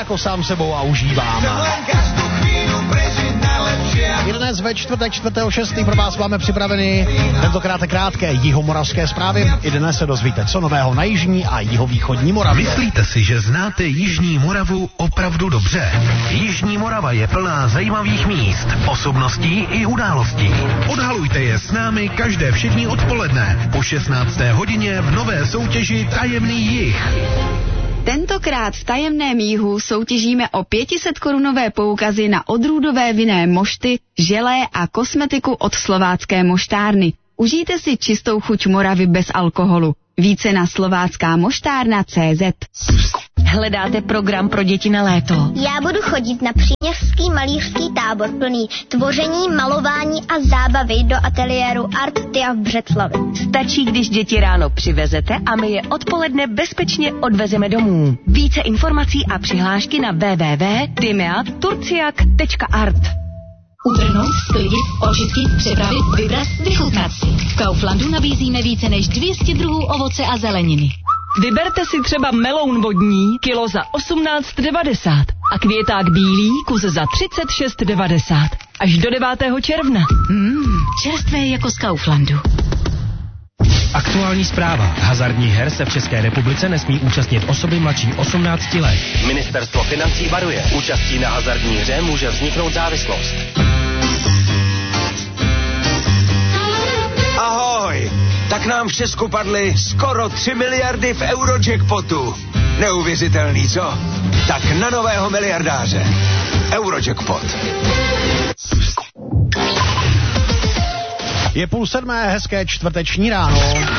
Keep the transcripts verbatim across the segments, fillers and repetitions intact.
jako sám sebou a užívám. I dnes ve čtvrtek čtvrtého šestého pro vás máme připraveny tentokrát krátké jihomoravské zprávy. I dnes se dozvíte, co nového na jižní a jihovýchodní Moravě. Myslíte si, že znáte jižní Moravu opravdu dobře? Jižní Morava je plná zajímavých míst, osobností i událostí. Odhalujte je s námi každé všední odpoledne po šestnácté hodině v nové soutěži Tajemný jih. Tentokrát v Tajemném jihu soutěžíme o pět set korunové poukazy na odrůdové vinné mošty, želé a kosmetiku od Slovácké moštárny. Užijte si čistou chuť Moravy bez alkoholu. Více na slovácká moštárna tečka cé zet. Hledáte program pro děti na léto? Já budu chodit na příměstský malířský tábor plný tvoření, malování a zábavy do ateliéru Art Tia v Břeclavi. Stačí, když děti ráno přivezete a my je odpoledne bezpečně odvezeme domů. Více informací a přihlášky na w w w tečka timeat turciak tečka art. Utrhnout, sklidit, očistit, připravit, vybrat, vychutnat si. V Kauflandu nabízíme více než dvě stě druhů ovoce a zeleniny. Vyberte si třeba meloun vodní, kilo za osmnáct devadesát a květák bílý, kus za třicet šest devadesát. Až do devátého června. Mmm, čerstvé jako z Kauflandu. Aktuální zpráva. Hazardních her se v České republice nesmí účastnit osoby mladší osmnácti let. Ministerstvo financí varuje. Účastí na hazardní hře může vzniknout závislost. Ahoj! Tak nám v Česku padly skoro tři miliardy v Eurojackpotu. Neuvěřitelný, co? Tak na nového miliardáře. Eurojackpot. Je půl sedmé, hezké čtvrteční ráno.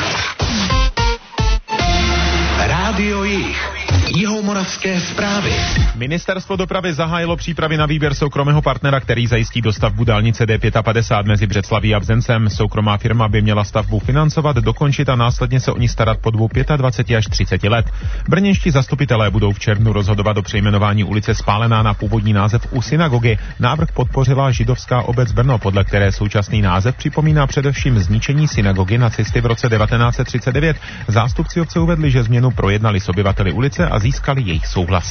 Rádio Jih. Jihomoravské zprávy. Ministerstvo dopravy zahájilo přípravy na výběr soukromého partnera, který zajistí dostavbu dálnice D padesát pět mezi Břeclaví a Bzencem. Soukromá firma by měla stavbu financovat, dokončit a následně se o ní starat po dvou dvaceti až třiceti let. Brněnští zastupitelé budou v červnu rozhodovat o přejmenování ulice Spálená na původní název u synagogy. Návrh podpořila židovská obec Brno, podle které současný název připomíná především zničení synagogy nacisty v roce devatenáct set třicet devět. Zástupci obce uvedli, že změnu projednali s obyvateli ulice a získali jejich souhlas.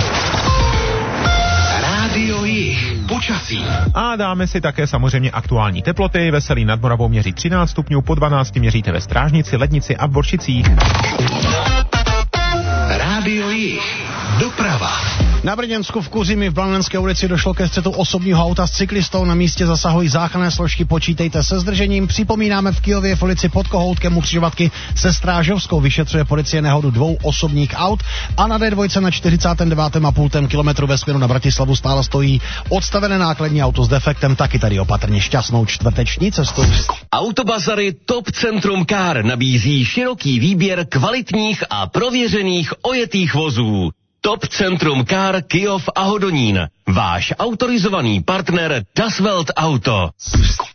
Rádio Jih. Počasí. A dáme si také samozřejmě aktuální teploty. Veselý nad Moravou měří třináct stupňů, po dvanácti měříte ve Strážnici, Lednici a v Boršicích. Rádio Jih. Doprava. Na Brněnsku v Kuřimi v Blanenské ulici došlo ke střetu osobního auta s cyklistou. Na místě zasahují záchranné složky, počítejte se zdržením. Připomínáme, v Kyjově v ulici pod Kohoutkem u křižovatky se Strážovskou vyšetřuje policie nehodu dvou osobních aut a na D dva na čtyřicátém devátém a půl kilometru ve směru na Bratislavu stále stojí odstavené nákladní auto s defektem. Taky tady opatrně šťastnou čtvrteční cestu. Autobazary Top Centrum Car nabízí široký výběr kvalitních a prověřených ojetých vozů. Top Centrum Car Kyjov a Hodonín. Váš autorizovaný partner Das Welt Auto.